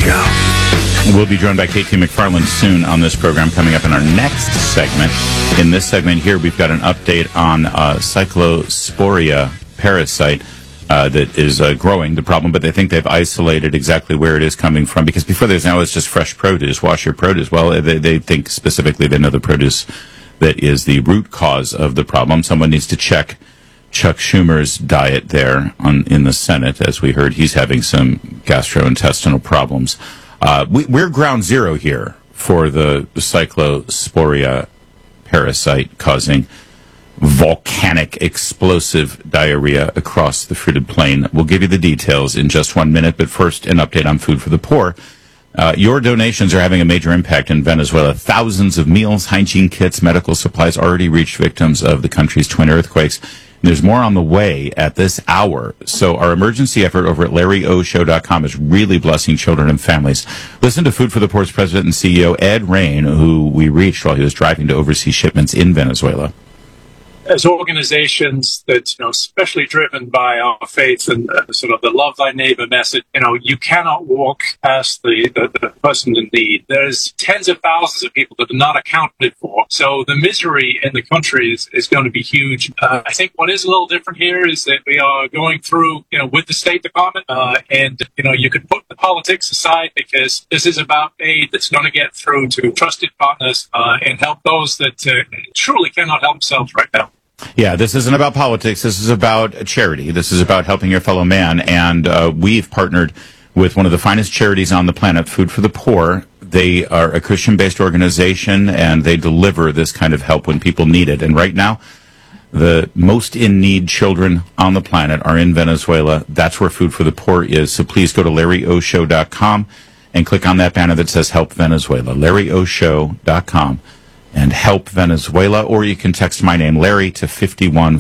go. We'll be joined by KT McFarland soon on this program, coming up in our next segment. In this segment here, we've got an update on Cyclosporia parasite that is growing the problem, but they think they've isolated exactly where it is coming from, because before there's now it's just fresh produce, wash your produce. Well, they think specifically they know the produce that is the root cause of the problem. Someone needs to check Chuck Schumer's diet there in the Senate. As we heard, he's having some gastrointestinal problems. We're ground zero here for the Cyclosporia parasite causing volcanic explosive diarrhea across the fruited plain. We'll give you the details in just 1 minute, but first an update on Food for the Poor. Your donations are having a major impact in Venezuela. Thousands of meals, hygiene kits, medical supplies already reached victims of the country's twin earthquakes. And there's more on the way at this hour. So our emergency effort over at LarryOShow.com is really blessing children and families. Listen to Food for the Poor's president and CEO, Ed Rain, who we reached while he was driving to oversee shipments in Venezuela. As organizations that, especially driven by our faith and sort of the love thy neighbor message, you cannot walk past the person in need. There's tens of thousands of people that are not accounted for. So the misery in the country is going to be huge. I think what is a little different here is that we are going through, with the State Department, and you could put the politics aside, because this is about aid that's going to get through to trusted partners and help those that truly cannot help themselves right now. Yeah, this isn't about politics. This is about charity. This is about helping your fellow man. And we've partnered with one of the finest charities on the planet, Food for the Poor. They are a Christian-based organization, and they deliver this kind of help when people need it. And right now, the most in-need children on the planet are in Venezuela. That's where Food for the Poor is. So please go to LarryOShow.com and click on that banner that says Help Venezuela. LarryOShow.com. And help Venezuela, or you can text my name, Larry, to 514